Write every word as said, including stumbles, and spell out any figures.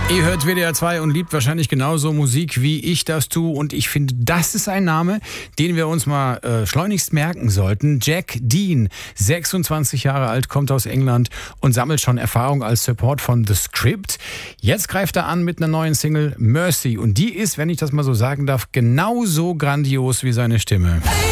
Ihr hört W D R zwei und liebt wahrscheinlich genauso Musik, wie ich das tue. Und ich finde, das ist ein Name, den wir uns mal äh, schleunigst merken sollten. Jack Dean, sechsundzwanzig Jahre alt, kommt aus England und sammelt schon Erfahrung als Support von The Script. Jetzt greift er an mit einer neuen Single Mercy. Und die ist, wenn ich das mal so sagen darf, genauso grandios wie seine Stimme.